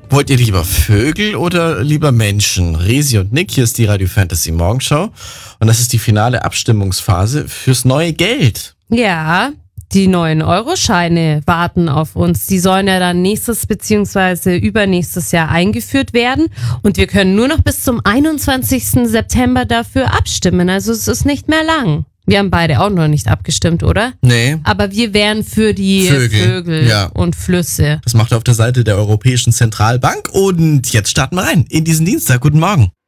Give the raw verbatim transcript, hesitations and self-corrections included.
Wollt ihr lieber Vögel oder lieber Menschen? Resi und Nick, hier ist die Radio Fantasy Morgenschau. Und das ist die finale Abstimmungsphase fürs neue Geld. Ja, die neuen Euroscheine warten auf uns. Die sollen ja dann nächstes bzw. übernächstes Jahr eingeführt werden. Und wir können nur noch bis zum einundzwanzigsten September dafür abstimmen. Also es ist nicht mehr lang. Wir haben beide auch noch nicht abgestimmt, oder? Nee. Aber wir wären für die Vögel, Vögel ja. und Flüsse. Das macht ihr auf der Seite der Europäischen Zentralbank. Und jetzt starten wir rein in diesen Dienstag. Guten Morgen.